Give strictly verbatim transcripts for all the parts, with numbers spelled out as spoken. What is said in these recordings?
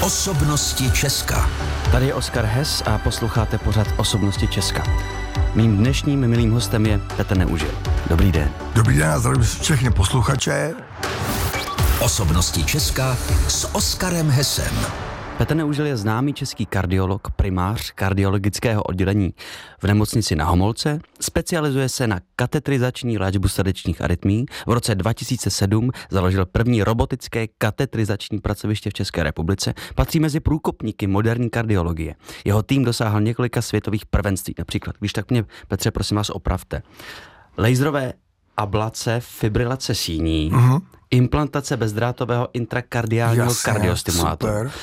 Osobnosti Česka. Tady je Oskar Hess a posloucháte pořad Osobnosti Česka. Mým dnešním milým hostem je Petr Neužil. Dobrý den. Dobrý den a zdravím všechny posluchače. Osobnosti Česka s Oskarem Hessem. Petr Neužil je známý český kardiolog, primář kardiologického oddělení v nemocnici Na Homolce. Specializuje se na katetrizační léčbu srdečních arytmií. V roce dva tisíce sedm založil první robotické katetrizační pracoviště v České republice. Patří mezi průkopníky moderní kardiologie. Jeho tým dosáhl několika světových prvenství. Například, když tak mě, Petře, prosím vás, opravte. Laserové ablace, fibrilace síní, uh-huh. implantace bezdrátového intrakardiálního Jasně, kardiostimulátoru. Super.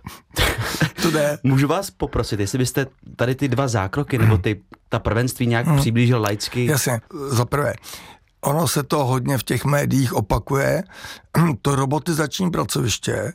To jde. Můžu vás poprosit, jestli byste tady ty dva zákroky nebo ty, ta prvenství nějak hmm. přiblížil laicky? Jasně, za prvé. Ono se to hodně v těch médiích opakuje. To robotizační pracoviště,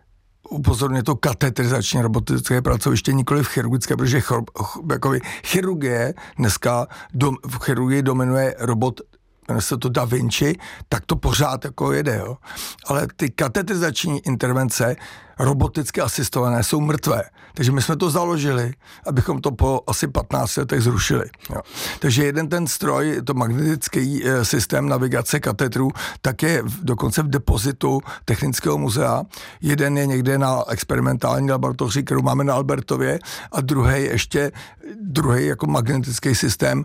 upozorně to katetrizační robotické pracoviště, nikoli v chirurgické, protože chor, jakoby, chirurgie dneska, dom, v chirurgii dominuje robot, jmenuje se to Da Vinci, tak to pořád jako jede, jo. Ale ty katetrizační intervence roboticky asistované jsou mrtvé. Takže my jsme to založili, abychom to po asi patnácti letech zrušili. Jo. Takže jeden ten stroj, to magnetický e, systém navigace katetrů, tak je v, dokonce v depozitu Technického muzea. Jeden je někde na experimentální laboratoři, kterou máme na Albertově, a druhý ještě, druhý jako magnetický systém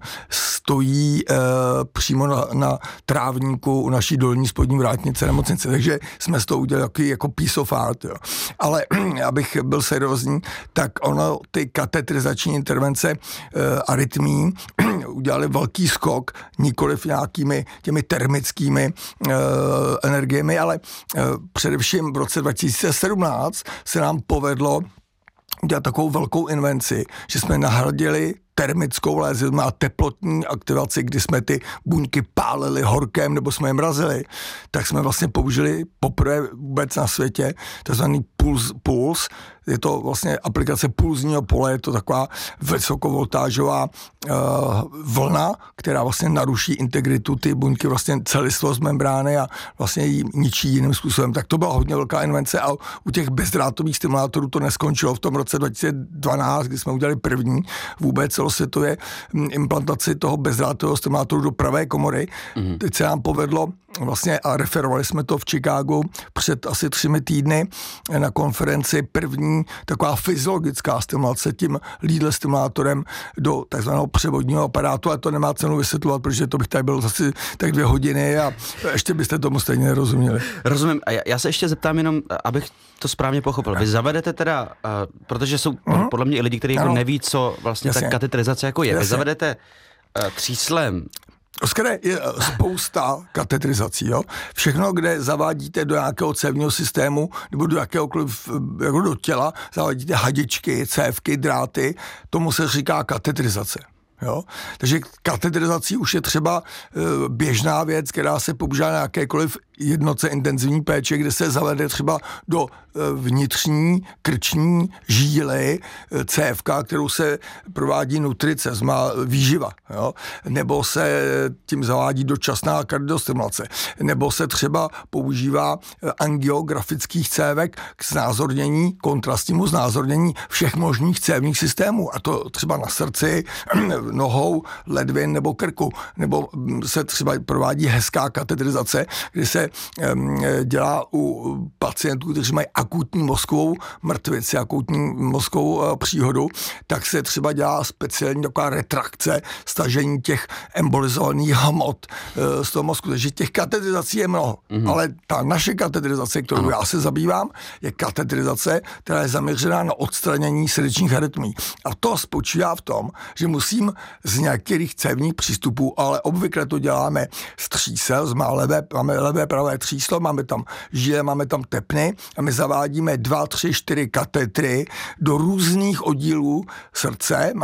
stojí e, přímo na, na trávníku u naší dolní spodní vrátnice nemocnice. Takže jsme z toho udělali takový jako piece of art, jo. Ale abych byl seriózní, tak ono, ty katetrizační intervence e, arytmí udělali velký skok, nikoliv nějakými těmi termickými e, energiemi, ale e, především v roce dva tisíce sedmnáct se nám povedlo udělat takovou velkou invenci, že jsme nahradili termickou lézu, má teplotní aktivaci, kdy jsme ty buňky pálili horkem nebo jsme je mrazili, tak jsme vlastně použili poprvé vůbec na světě takzvaný puls, puls. Je to vlastně aplikace pulzního pole, je to taková vysokovoltážová uh, vlna, která vlastně naruší integritu ty buňky, vlastně celistvost membrány a vlastně ji ničí jiným způsobem. Tak to byla hodně velká invence a u těch bezdrátových stimulátorů to neskončilo v tom roce dva tisíce dvanáct, kdy jsme udělali první vůbec celosvětově implantaci toho bezdrátového stimulátoru do pravé komory. Mm. Teď se nám povedlo vlastně a referovali jsme to v Chicagu před asi třemi týdny na konferenci první taková fyziologická stimulace tím Lidl stimulátorem do takzvaného převodního aparátu, a to nemá cenu vysvětlovat, protože to bych tady byl zase tak dvě hodiny a ještě byste tomu stejně nerozuměli. Rozumím. A já, já se ještě zeptám jenom, abych to správně pochopil. Vy zavedete teda, uh, protože jsou uh-huh. podle mě i lidi, kteří jako neví, co vlastně Jasně. ta katetrizace jako je. Jasně. Vy zavedete uh, tříslem Oskare, je spousta katetrizací, jo. Všechno, kde zavádíte do nějakého cévního systému nebo do jakéhokoliv, jako do těla, zavádíte hadičky, cévky, dráty, tomu se říká katetrizace. Jo? Takže katetrizací už je třeba e, běžná věc, která se používá na jakékoliv jednotce intenzivní péče, kde se zavede třeba do e, vnitřní krční žíly e, cévka, kterou se provádí nutrice, má výživa, jo? Nebo se tím zavádí dočasná kardiostimulace, nebo se třeba používá e, angiografických cévek k znázornění, kontrastnímu znázornění všech možných cévních systémů, a to třeba na srdci, nohou, ledvin nebo krku, nebo se třeba provádí hezká katetrizace, kdy se um, dělá u pacientů, kteří mají akutní mozkovou mrtvici, akutní mozkovou uh, příhodu, tak se třeba dělá speciální taková retrakce, stažení těch embolizovaných hmot uh, z toho mozku. Takže těch katetrizací je mnoho, mm-hmm. ale ta naše katetrizace, kterou ano. já se zabývám, je katetrizace, která je zaměřená na odstranění srdečních arytmií. A to spočívá v tom, že musím z nějakých cévních přístupů, ale obvykle to děláme z třísel, máme levé, máme levé pravé tříslo, máme tam žíle, máme tam tepny a my zavádíme dva, tři, čtyři katetry do různých oddílů srdce, máme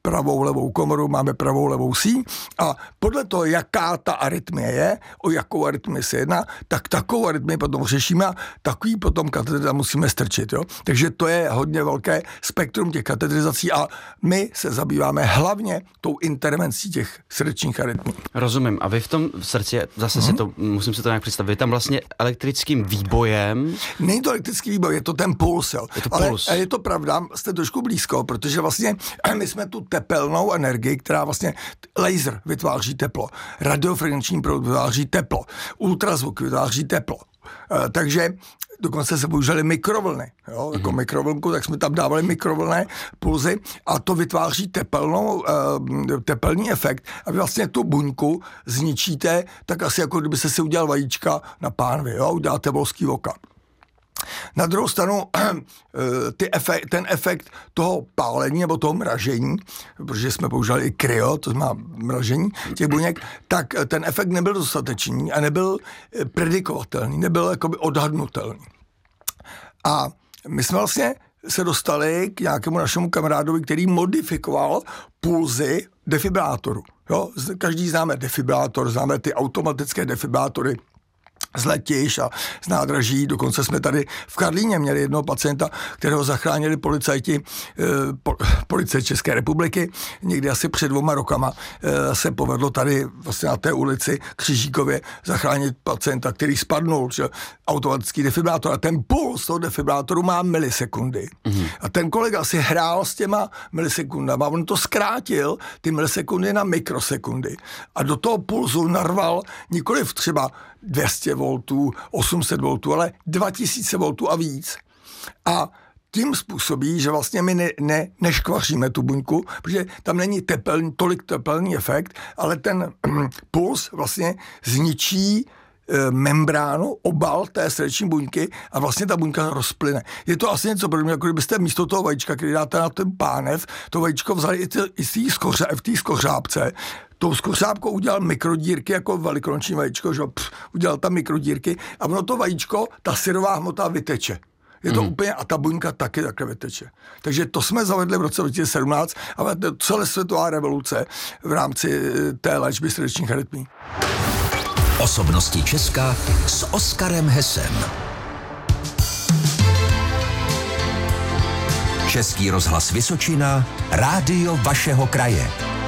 pravou, levou komoru, máme pravou, levou síň a podle toho, jaká ta arytmie je, o jakou arytmii se jedná, tak takovou arytmii potom řešíme a takový potom katetrizaci musíme strčit. Jo? Takže to je hodně velké spektrum těch katetrizací a my se zabýváme hlavně tou intervencí těch srdečních arytmí. Rozumím. A vy v tom srdci, zase mm-hmm. si to, musím si to nějak představit, vy tam vlastně elektrickým výbojem... Není to elektrický výboj, je to ten puls, jo. Je to ale, puls. ale je to pravda, jste trošku blízko, protože vlastně my jsme tu tepelnou energii, která vlastně laser vytváří teplo, radiofrekvenční proud vytváří teplo, ultrazvuk vytváří teplo. Uh, takže dokonce se používaly mikrovlny. Jo? Jako mm-hmm. mikrovlnku, tak jsme tam dávali mikrovlné pulzy a to vytváří tepelnou, uh, tepelný efekt a vy vlastně tu buňku zničíte, tak asi jako kdyby se si udělal vajíčka na pánvi, jo? Uděláte volský voka. Na druhou stranu ty efekt, ten efekt toho pálení nebo toho mražení, protože jsme používali i kryo, to znamená mražení těch buněk, tak ten efekt nebyl dostatečný a nebyl predikovatelný, nebyl jakoby odhadnutelný. A my jsme vlastně se dostali k nějakému našemu kamarádovi, který modifikoval pulzy defibrátoru. Jo? Každý známe defibrilátor, známe ty automatické defibrátory z letišť a z nádraží. Dokonce jsme tady v Karlíně měli jednoho pacienta, kterého zachránili policajti po, policie České republiky. Někdy asi před dvoma rokama se povedlo tady vlastně na té ulici Křižíkově zachránit pacienta, který spadnul, že automatický defibrátor. A ten puls toho defibrátoru má milisekundy. Mm-hmm. A ten kolega si hrál s těma milisekundama. On to zkrátil, ty milisekundy na mikrosekundy. A do toho pulzu narval nikoliv třeba dvě stě voltů, osm set voltů, ale dva tisíce voltů a víc. A tím způsobí, že vlastně my ne, ne, neškvaříme tu buňku, protože tam není tepelný, tolik tepelný efekt, ale ten mm, puls vlastně zničí e, membránu, obal té srdeční buňky a vlastně ta buňka rozplyne. Je to asi něco podobného, jako kdybyste místo toho vajíčka, který dáte na ten pánev, to vajíčko vzali i, t- i v té skoře, skořápce, tou skořápkou udělal mikrodírky, jako velikonoční vajíčko, že pff, udělal tam mikrodírky a ono to vajíčko, ta syrová hmota vyteče. Je to mm. úplně, a ta buňka taky takhle vyteče. Takže to jsme zavedli v roce dva tisíce sedmnáct a to je celosvětová revoluce v rámci té léčby srdečních arytmí. Osobnosti Česka s Oskarem Hesem. Český rozhlas Vysočina, rádio vašeho kraje.